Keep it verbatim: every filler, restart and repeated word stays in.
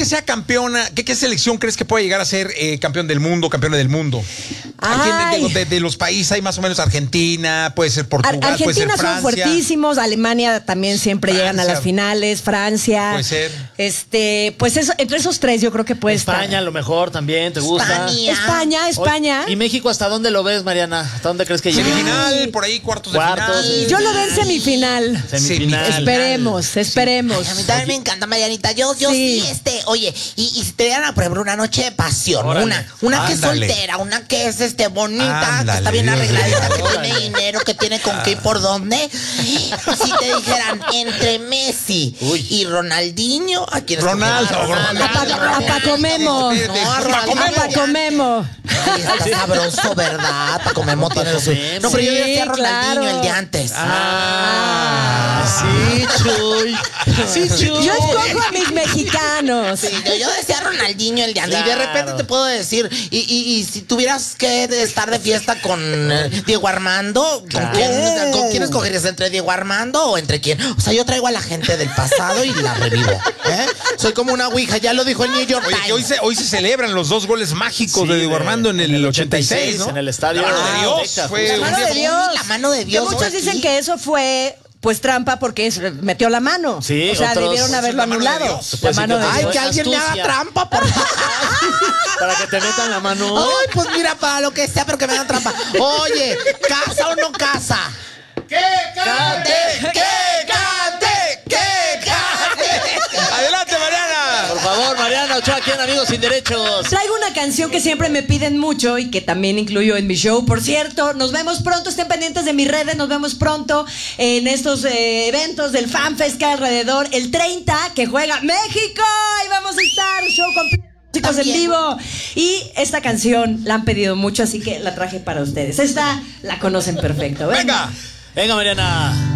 sea campeona, ¿qué, qué selección crees que puede llegar a ser eh, campeón del mundo, campeona del mundo? Aquí de, de, de los países hay más o menos Argentina, puede ser Portugal, Ar Argentina puede ser Francia. son fuertísimos, Alemania también siempre Francia. llegan a las finales, Francia. Puede ser. Este, pues eso, entre esos tres yo creo que puede España estar. a lo mejor también, ¿te gusta? España, España. España. ¿Y México hasta dónde lo ves, Mariana? ¿Hasta dónde crees que llegue? Semifinal, por ahí cuartos, Cuartos de final. Yo lo veo en semifinal. Semifinal. Esperemos, esperemos. Ay, a mí también me encanta, Marianita. Yo, yo sí, sí este, oye, y, y si te dieran a prueba una noche de pasión, Órale. una, una que es Ándale. soltera, una que es este bonita, Ándale, que está bien Dios arregladita, mío. que tiene dinero, que tiene con qué y por dónde. Si te dijeran entre Messi Uy. y Ronaldinho, ¿a quién Ronaldo, escoges? Ronaldo. A Pa- a Paco Memo. Espérate, No, Paco Ronaldo. Memo. A Paco Memo. Ay, está sabroso, ¿verdad? Paco Memo tiene los suyos. No, pero yo Sí, decía Ronaldinho claro. el de antes. Ah, sí, Chuy. Sí, Chuy. Yo escojo a mis mexicanos. Sí, yo, yo decía Ronaldinho el de antes. Claro. Y de repente te puedo decir, y, y, y si tuvieras que estar de fiesta con eh, Diego Armando, ¿con, Claro. quién, ¿con quién escogerías? ¿Entre Diego Armando o entre quién? O sea, yo traigo a la gente del pasado y la revivo. ¿eh? Soy como una ouija, ya lo dijo el New York Oye, Times. que hoy se, hoy se celebran los dos goles mágicos Sí, de Diego de- Armando en el, en el ochenta y seis, ochenta y seis, ¿no? en el estadio La mano de de Dios. Azteca, Fue La un mano día de muy- Dios. La mano de Dios Que muchos fue dicen aquí. que eso fue pues trampa porque es, metió la mano. Sí, o sea, otros- debieron haberlo la mano de anulado. Dios. La mano de Ay, Dios. que alguien me haga Astucia. trampa, por favor. Para que te metan la mano. Ay, pues mira, para lo que sea, pero que me hagan trampa. Oye, ¿casa o no casa? ¡Que cante! ¡Que cante! ¡Que cante! ¡Adelante, Mariana! Por favor, Mariana Ochoa, aquí en Amigos Sin Derechos. Traigo una canción que siempre me piden mucho y que también incluyo en mi show. Por cierto, nos vemos pronto, estén pendientes de mis redes, nos vemos pronto en estos eh, eventos del FanFest que hay alrededor. El treinta, que juega México, y vamos a estar, show completo, chicos, en También. vivo. Y esta canción la han pedido mucho, así que la traje para ustedes. Esta la conocen perfecto. ¡Venga! Venga, Mariana.